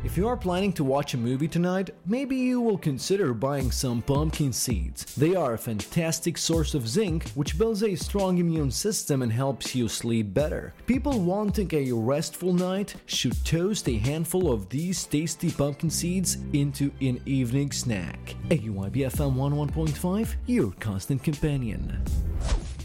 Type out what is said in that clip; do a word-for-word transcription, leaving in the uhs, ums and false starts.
If you are planning to watch a movie tonight, maybe you will consider buying some pumpkin seeds. They are a fantastic source of zinc, which builds a strong immune system and helps you sleep better. People wanting a restful night should toast a handful of these tasty pumpkin seeds into an evening snack. A U I B F M one oh one point five, your constant companion.